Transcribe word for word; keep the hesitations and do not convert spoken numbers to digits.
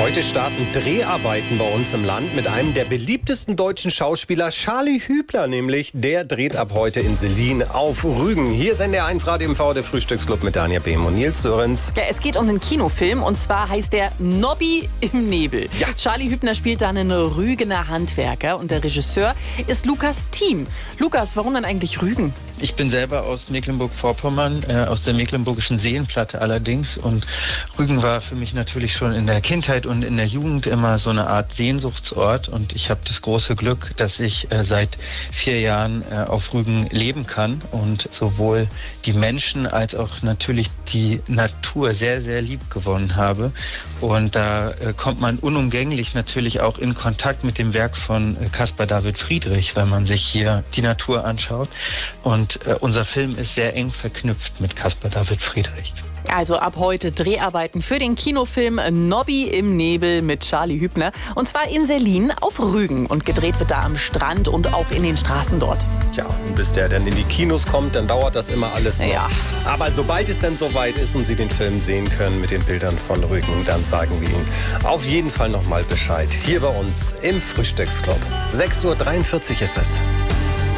Heute starten Dreharbeiten bei uns im Land mit einem der beliebtesten deutschen Schauspieler, Charlie Hübner nämlich. Der dreht ab heute in Selin auf Rügen. Hier ist N D R eins Radio M V, der Frühstücksclub mit Daniel Behm und Nils Sörenz. Ja, es geht um einen Kinofilm und zwar heißt der Nobby im Nebel. Ja. Charlie Hübner spielt da einen Rügener Handwerker und der Regisseur ist Lukas Thiem. Lukas, warum denn eigentlich Rügen? Ich bin selber aus Mecklenburg-Vorpommern, äh, aus der Mecklenburgischen Seenplatte allerdings. Und Rügen war für mich natürlich schon in der Kindheit und in der Jugend immer so eine Art Sehnsuchtsort. Und ich habe das große Glück, dass ich äh, seit vier Jahren äh, auf Rügen leben kann und sowohl die Menschen als auch natürlich die Natur sehr, sehr lieb gewonnen habe. Und da äh, kommt man unumgänglich natürlich auch in Kontakt mit dem Werk von äh, Caspar David Friedrich, wenn man sich hier die Natur anschaut. Und Und äh, unser Film ist sehr eng verknüpft mit Caspar David Friedrich. Also ab heute Dreharbeiten für den Kinofilm Nobby im Nebel mit Charlie Hübner. Und zwar in Selin auf Rügen. Und gedreht wird da am Strand und auch in den Straßen dort. Ja, und bis der dann in die Kinos kommt, dann dauert das immer alles noch. Ja. Aber sobald es dann soweit ist und Sie den Film sehen können mit den Bildern von Rügen, dann sagen wir Ihnen auf jeden Fall nochmal Bescheid. Hier bei uns im Frühstücksclub. sechs Uhr dreiundvierzig ist es.